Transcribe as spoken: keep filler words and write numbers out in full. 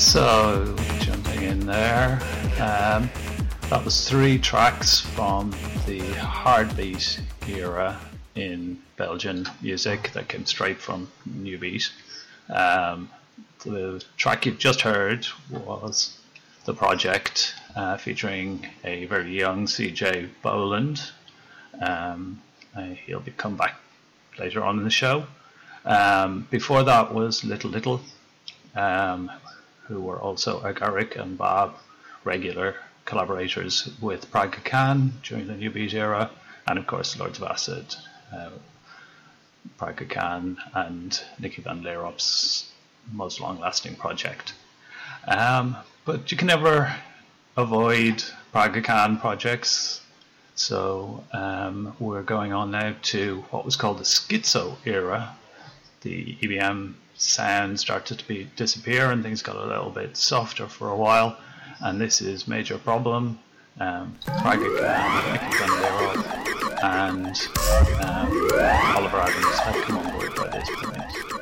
So, jumping in there, um, that was three tracks from the Heartbeat era in Belgian music that came straight from New Beat. Um, the track you've just heard was The Project, uh, featuring a very young C J Boland. Um, uh, he'll be come back later on in the show. Um, before that was Little Little, um, who were also Agaric and Bob regular collaborators with Praga Khan during the New Beat era, and of course Lords of Acid, uh, Praga Khan and Nicky Van Leerop's most long-lasting project. Um, but you can never avoid Praga Khan projects, so um, we're going on now to what was called the Schizo era. The E B M sound started to be disappear and things got a little bit softer for a while, and this is Major Problem, um, Praga Khan, Nicky Van Leerop and um, Oliver Adams had come on board by this point.